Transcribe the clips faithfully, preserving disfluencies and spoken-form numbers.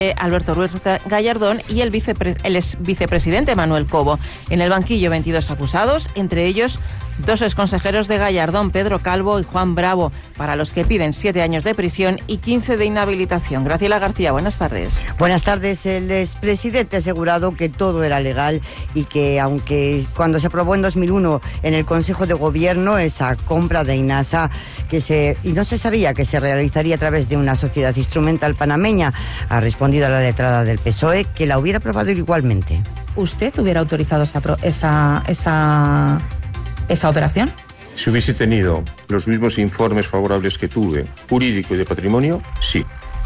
Alberto Ruiz Gallardón y el, vicepre- el ex vicepresidente Manuel Cobo. En el banquillo, veintidós acusados, entre ellos dos exconsejeros de Gallardón, Pedro Calvo y Juan Bravo, para los que piden siete años de prisión y quince de inhabilitación. Graciela García, buenas tardes. Buenas tardes. El expresidente ha asegurado que todo era legal y que, aunque cuando se aprobó en dos mil uno en el Consejo de Gobierno esa compra de Inasa, que se y no se sabía que se realizaría a través de una sociedad instrumental panameña, ha respondido a la letrada del P S O E que la hubiera aprobado igualmente. ¿Usted hubiera autorizado esa, esa, esa, esa operación? Si hubiese tenido los mismos informes favorables que tuve, jurídico y de patrimonio, sí.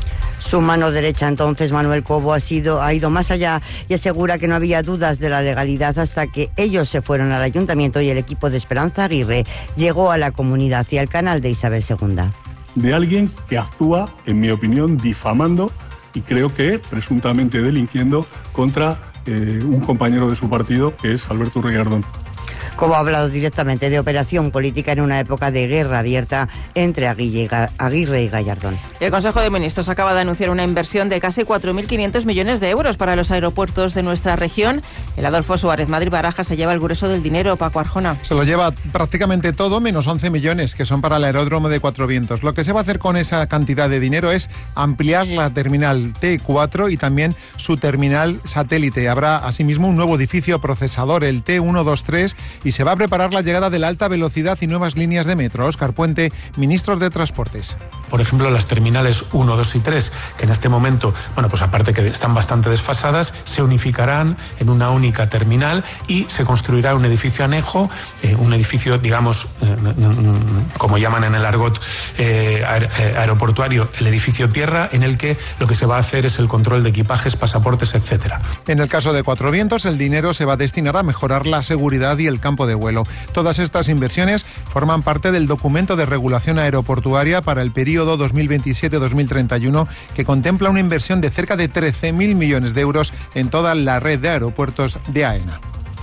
Su mano derecha, entonces, Manuel Cobo, ha sido ha ido más allá y asegura que no había dudas de la legalidad hasta que ellos se fueron al ayuntamiento y el equipo de Esperanza Aguirre llegó a la comunidad y al canal de Isabel segunda. De alguien que actúa, en mi opinión, difamando y creo que presuntamente delinquiendo contra eh, un compañero de su partido, que es Alberto Ruiz Gallardón. Cobo ha hablado directamente de operación política en una época de guerra abierta entre Aguirre y Gallardón. El Consejo de Ministros acaba de anunciar una inversión de casi cuatro mil quinientos millones de euros para los aeropuertos de nuestra región. El Adolfo Suárez Madrid-Barajas se lleva el grueso del dinero. Paco Arjona. Se lo lleva prácticamente todo, menos once millones, que son para el aeródromo de Cuatro Vientos. Lo que se va a hacer con esa cantidad de dinero es ampliar la terminal T cuatro y también su terminal satélite. Habrá asimismo un nuevo edificio procesador, el T ciento veintitrés, y se va a preparar la llegada de la alta velocidad y nuevas líneas de metro. Óscar Puente, ministro de Transportes. Por ejemplo, las terminales uno, dos y tres, que en este momento, bueno, pues aparte que están bastante desfasadas, se unificarán en una única terminal y se construirá un edificio anejo, eh, un edificio, digamos, eh, como llaman en el argot eh, aeroportuario, el edificio tierra, en el que lo que se va a hacer es el control de equipajes, pasaportes, etcétera. En el caso de Cuatro Vientos, el dinero se va a destinar a mejorar la seguridad y el campo de vuelo. Todas estas inversiones forman parte del documento de regulación aeroportuaria para el periodo dos mil veintisiete a dos mil treinta y uno, que contempla una inversión de cerca de trece mil millones de euros en toda la red de aeropuertos de AENA.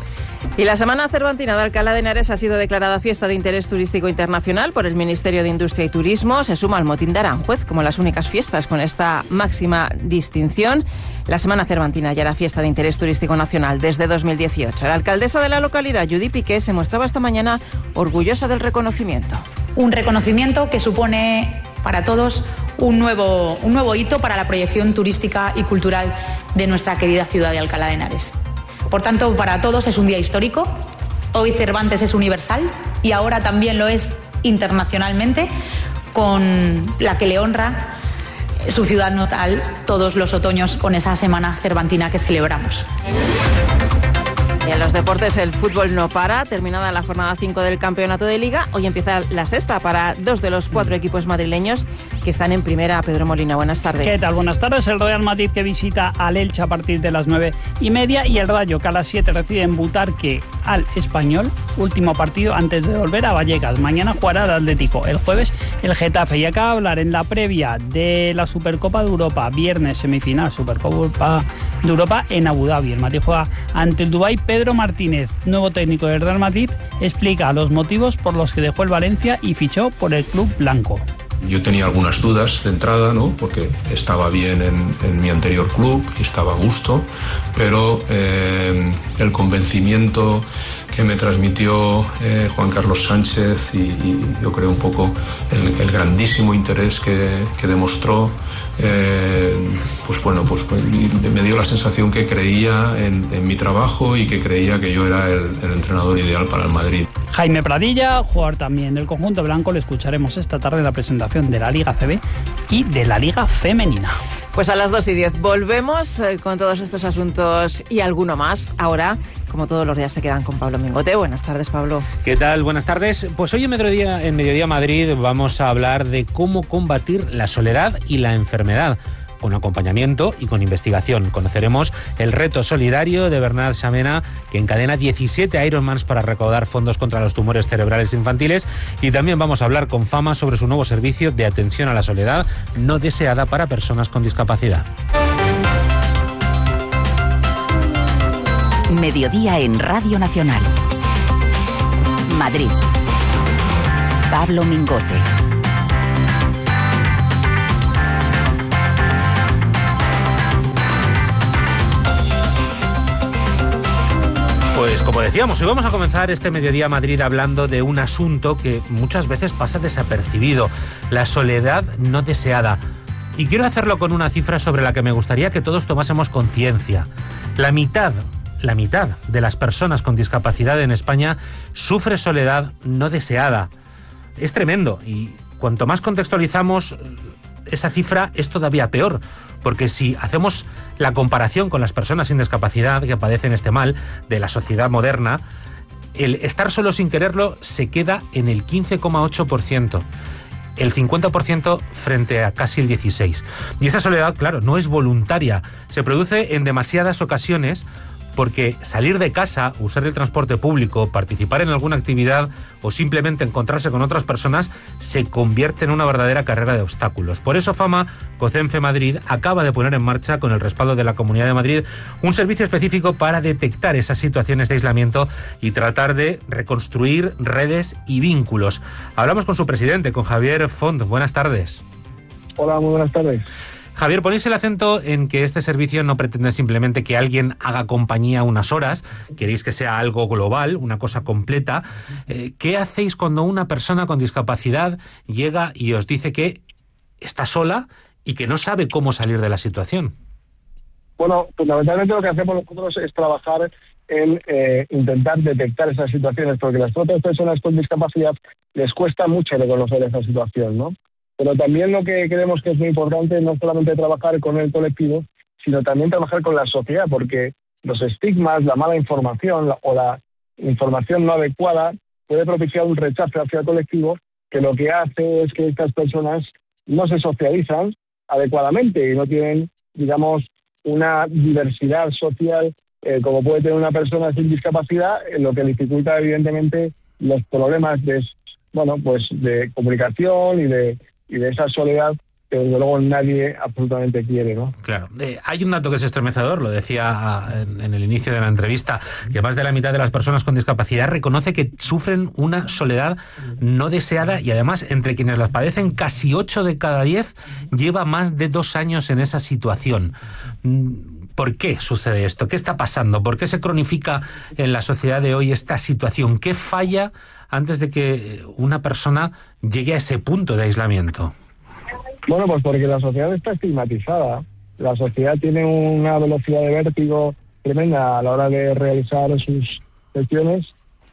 Y la Semana Cervantina de Alcalá de Henares ha sido declarada fiesta de interés turístico internacional por el Ministerio de Industria y Turismo. Se suma al motín de Aranjuez como las únicas fiestas con esta máxima distinción. La Semana Cervantina ya era fiesta de interés turístico nacional desde dos mil dieciocho. La alcaldesa de la localidad, Judy Piqué, se mostraba esta mañana orgullosa del reconocimiento. Un reconocimiento que supone para todos un nuevo, un nuevo hito para la proyección turística y cultural de nuestra querida ciudad de Alcalá de Henares. Por tanto, para todos es un día histórico. Hoy Cervantes es universal y ahora también lo es internacionalmente, con la que le honra su ciudad natal todos los otoños con esa Semana Cervantina que celebramos. Y en los deportes el fútbol no para. Terminada la jornada cinco del campeonato de Liga, hoy empieza la sexta para dos de los cuatro equipos madrileños que están en primera. Pedro Molina, buenas tardes. ¿Qué tal? Buenas tardes. El Real Madrid, que visita al Elche a partir de las nueve y media, y el Rayo, que a las siete recibe en Butarque al Español, último partido antes de volver a Vallecas. Mañana jugará el Atlético, el jueves el Getafe. Y acaba de hablar en la previa de la Supercopa de Europa, viernes semifinal Supercopa de Europa en Abu Dhabi. El Madrid juega ante el Dubái. Pedro Martínez, nuevo técnico del Real Madrid, explica los motivos por los que dejó el Valencia y fichó por el club blanco. Yo tenía algunas dudas de entrada, ¿no? Porque estaba bien en, en mi anterior club y estaba a gusto, pero eh, el convencimiento que me transmitió eh, Juan Carlos Sánchez y, y yo creo un poco el, el grandísimo interés que, que demostró, eh, pues bueno, pues me dio la sensación que creía en, en mi trabajo y que creía que yo era el, el entrenador ideal para el Madrid. Jaime Pradilla, jugador también del conjunto blanco, le escucharemos esta tarde en la presentación de la Liga C B y de la Liga Femenina. Pues a las dos y diez volvemos eh, con todos estos asuntos y alguno más. Ahora, como todos los días, se quedan con Pablo Mingote. Buenas tardes, Pablo. ¿Qué tal? Buenas tardes. Pues hoy en Mediodía, en Mediodía Madrid vamos a hablar de cómo combatir la soledad y la enfermedad, con acompañamiento y con investigación. Conoceremos el reto solidario de Bernat Xamena, que encadena diecisiete Ironmans para recaudar fondos contra los tumores cerebrales infantiles, y también vamos a hablar con Fama sobre su nuevo servicio de atención a la soledad no deseada para personas con discapacidad. Mediodía en Radio Nacional. Madrid. Pablo Mingote. Pues como decíamos, hoy vamos a comenzar este Mediodía Madrid hablando de un asunto que muchas veces pasa desapercibido, la soledad no deseada. Y quiero hacerlo con una cifra sobre la que me gustaría que todos tomásemos conciencia. La mitad, la mitad de las personas con discapacidad en España sufre soledad no deseada. Es tremendo y cuanto más contextualizamos esa cifra es todavía peor, porque si hacemos la comparación con las personas sin discapacidad que padecen este mal de la sociedad moderna, el estar solo sin quererlo se queda en el quince coma ocho por ciento. El cincuenta por ciento frente a casi el dieciséis por ciento. Y esa soledad, claro, no es voluntaria. Se produce en demasiadas ocasiones porque salir de casa, usar el transporte público, participar en alguna actividad o simplemente encontrarse con otras personas se convierte en una verdadera carrera de obstáculos. Por eso Fama, COCENFE Madrid, acaba de poner en marcha, con el respaldo de la Comunidad de Madrid, un servicio específico para detectar esas situaciones de aislamiento y tratar de reconstruir redes y vínculos. Hablamos con su presidente, con Javier Font. Buenas tardes. Hola, muy buenas tardes. Javier, ponéis el acento en que este servicio no pretende simplemente que alguien haga compañía unas horas, queréis que sea algo global, una cosa completa. Eh, ¿Qué hacéis cuando una persona con discapacidad llega y os dice que está sola y que no sabe cómo salir de la situación? Bueno, fundamentalmente lo que hacemos nosotros es trabajar en eh, intentar detectar esas situaciones, porque las propias personas con discapacidad les cuesta mucho reconocer esa situación, ¿no? Pero también lo que creemos que es muy importante no solamente trabajar con el colectivo, sino también trabajar con la sociedad, porque los estigmas, la mala información la, o la información no adecuada puede propiciar un rechazo hacia el colectivo que lo que hace es que estas personas no se socializan adecuadamente y no tienen, digamos, una diversidad social eh, como puede tener una persona sin discapacidad, lo que dificulta evidentemente los problemas de, bueno, pues de comunicación y de y de esa soledad que desde luego nadie absolutamente quiere, ¿no? Claro. Eh, hay un dato que es estremecedor, lo decía en, en el inicio de la entrevista, que más de la mitad de las personas con discapacidad reconoce que sufren una soledad no deseada y además entre quienes las padecen casi ocho de cada diez lleva más de dos años en esa situación. ¿Por qué sucede esto? ¿Qué está pasando? ¿Por qué se cronifica en la sociedad de hoy esta situación? ¿Qué falla antes de que una persona llegue a ese punto de aislamiento? Bueno, pues porque la sociedad está estigmatizada. La sociedad tiene una velocidad de vértigo tremenda a la hora de realizar sus gestiones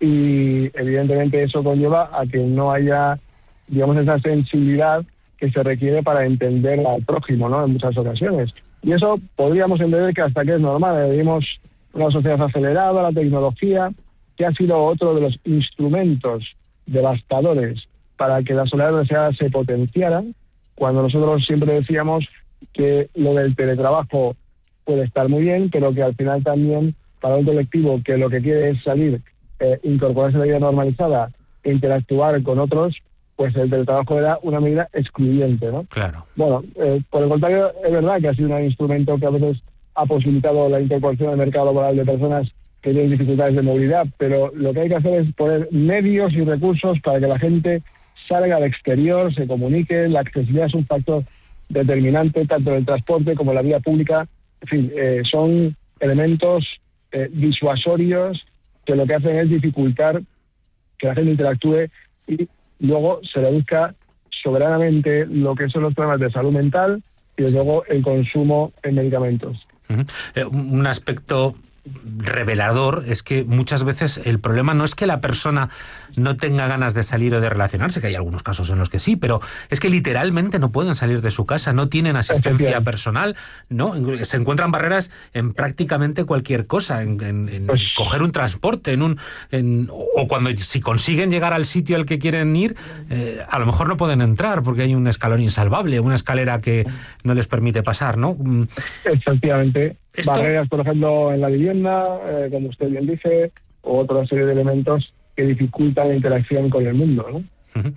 y evidentemente eso conlleva a que no haya, digamos, esa sensibilidad que se requiere para entender al prójimo, ¿no? En muchas ocasiones. Y eso podríamos entender que hasta que es normal. Vivimos una sociedad acelerada, la tecnología, que ha sido otro de los instrumentos devastadores para que la soledad no deseada se potenciara, cuando nosotros siempre decíamos que lo del teletrabajo puede estar muy bien, pero que al final también para un colectivo que lo que quiere es salir, eh, incorporarse a la vida normalizada e interactuar con otros, pues el teletrabajo era una medida excluyente, ¿no? Claro. Bueno, eh, por el contrario, es verdad que ha sido un instrumento que a veces ha posibilitado la incorporación al mercado laboral de personas que tienen dificultades de movilidad, pero lo que hay que hacer es poner medios y recursos para que la gente salga al exterior, se comunique. La accesibilidad es un factor determinante tanto en el transporte como en la vía pública. En fin, eh, son elementos eh, disuasorios que lo que hacen es dificultar que la gente interactúe y luego se reduzca soberanamente lo que son los problemas de salud mental y desde luego el consumo en medicamentos. Uh-huh. Eh, un aspecto revelador es que muchas veces el problema no es que la persona no tenga ganas de salir o de relacionarse, que hay algunos casos en los que sí, pero es que literalmente no pueden salir de su casa, no tienen asistencia personal, no, se encuentran barreras en prácticamente cualquier cosa, en, en, en pues, coger un transporte, en un en, o cuando si consiguen llegar al sitio al que quieren ir, eh, a lo mejor no pueden entrar porque hay un escalón insalvable, una escalera que no les permite pasar, ¿no? Efectivamente. Esto... Barreras, por ejemplo, en la vivienda, eh, como usted bien dice, o otra serie de elementos que dificultan la interacción con el mundo, ¿no? Uh-huh.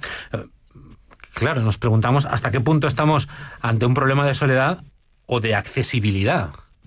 Claro, nos preguntamos hasta qué punto estamos ante un problema de soledad o de accesibilidad.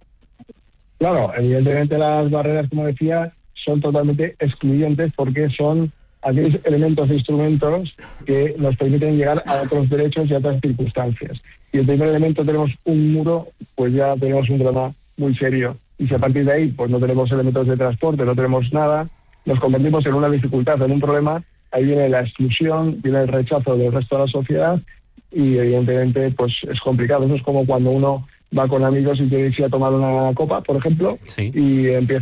Claro, evidentemente las barreras, como decía, son totalmente excluyentes porque son aquellos elementos e instrumentos que nos permiten llegar a otros derechos y a otras circunstancias. Y el primer elemento tenemos un muro, pues ya tenemos un problema muy serio y si a partir de ahí pues no tenemos elementos de transporte, no tenemos nada, nos convertimos en una dificultad, en un problema, ahí viene la exclusión, viene el rechazo del resto de la sociedad y evidentemente pues es complicado. Eso es como cuando uno va con amigos y quiere irse a tomar una copa, por ejemplo, sí. y empieza